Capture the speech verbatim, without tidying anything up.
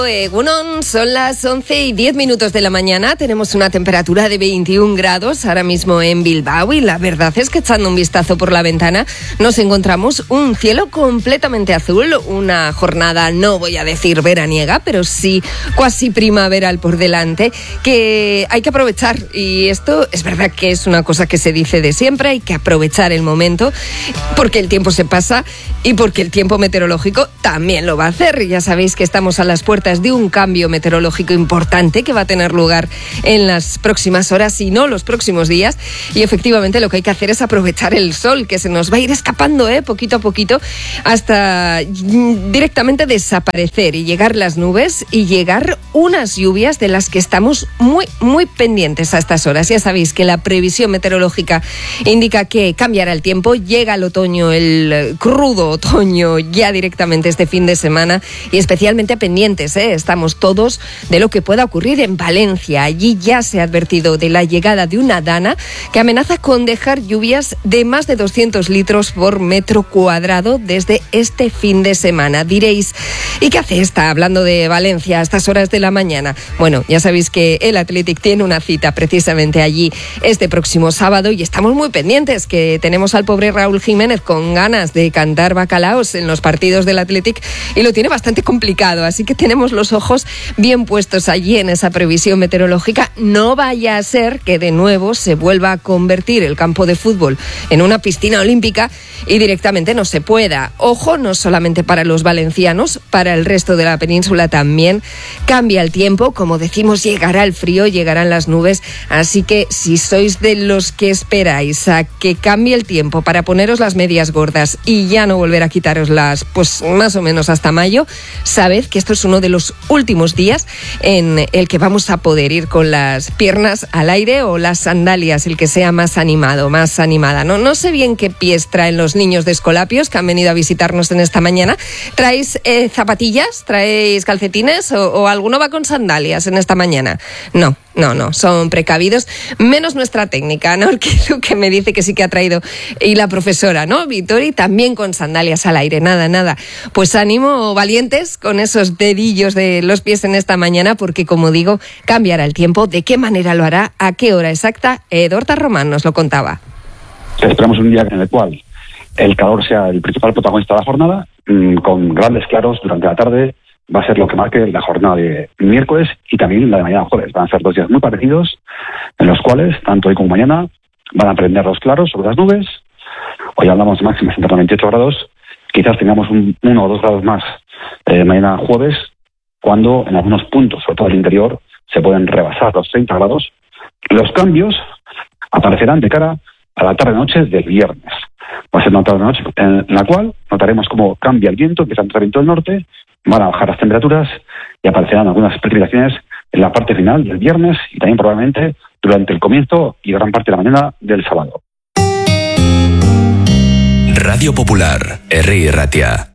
Egunon, son las once y diez minutos de la mañana, tenemos una temperatura de veintiún grados ahora mismo en Bilbao y la verdad es que echando un vistazo por la ventana nos encontramos un cielo completamente azul, una jornada, no voy a decir veraniega, pero sí cuasi primaveral por delante, que hay que aprovechar, y esto es verdad que es una cosa que se dice de siempre, hay que aprovechar el momento porque el tiempo se pasa y porque el tiempo meteorológico también lo va a hacer. Ya sabéis que estamos a las puertas de un cambio meteorológico importante que va a tener lugar en las próximas horas y no los próximos días, y efectivamente lo que hay que hacer es aprovechar el sol que se nos va a ir escapando ¿eh? poquito a poquito hasta directamente desaparecer y llegar las nubes y llegar unas lluvias de las que estamos muy muy pendientes a estas horas. Ya sabéis que la previsión meteorológica indica que cambiará el tiempo, llega el otoño, el crudo otoño ya directamente este fin de semana, y especialmente pendientes ¿eh? Estamos todos de lo que pueda ocurrir en Valencia. Allí ya se ha advertido de la llegada de una dana que amenaza con dejar lluvias de más de doscientos litros por metro cuadrado desde este fin de semana. Diréis, ¿y qué hace esta hablando de Valencia a estas horas de la mañana? Bueno, ya sabéis que el Athletic tiene una cita precisamente allí este próximo sábado y estamos muy pendientes, que tenemos al pobre Raúl Jiménez con ganas de cantar bacalaos en los partidos del Athletic y lo tiene bastante complicado, así que tenemos los ojos bien puestos allí en esa previsión meteorológica. No vaya a ser que de nuevo se vuelva a convertir el campo de fútbol en una piscina olímpica y directamente no se pueda. Ojo, no solamente para los valencianos, para el resto de la península también. Cambia el tiempo, como decimos, llegará el frío, llegarán las nubes, así que si sois de los que esperáis a que cambie el tiempo para poneros las medias gordas y ya no volver a quitaroslas, pues más o menos hasta mayo, sabed que esto es uno de los últimos días en el que vamos a poder ir con las piernas al aire o las sandalias, el que sea más animado, más animada. No, no sé bien qué pies traen los niños de Escolapios que han venido a visitarnos en esta mañana. ¿Traéis eh, zapatillas? ¿Traéis calcetines? ¿O, o alguno va con sandalias en esta mañana? No. No, no, son precavidos, menos nuestra técnica, ¿no? Que, que me dice que sí que ha traído, y la profesora, ¿no? Vittori, también con sandalias al aire, nada, nada. Pues ánimo, valientes, con esos dedillos de los pies en esta mañana, porque como digo, cambiará el tiempo. ¿De qué manera lo hará? ¿A qué hora exacta? Dorta Román nos lo contaba. Esperamos un día en el cual el calor sea el principal protagonista de la jornada, con grandes claros durante la tarde. Va a ser lo que marque la jornada de miércoles y también la de mañana jueves. Van a ser dos días muy parecidos, en los cuales, tanto hoy como mañana, van a prender los claros sobre las nubes. Hoy hablamos de máximas en torno a veintiocho grados. Quizás tengamos un, uno o dos grados más eh, mañana jueves, cuando en algunos puntos, sobre todo el interior, se pueden rebasar los treinta grados. Los cambios aparecerán de cara a la tarde-noche del viernes. Va a ser una tarde-noche en la cual notaremos cómo cambia el viento, empieza a entrar viento del norte, van a bajar las temperaturas y aparecerán algunas precipitaciones en la parte final del viernes y también probablemente durante el comienzo y gran parte de la mañana del sábado. Radio Popular, Herri Ratia.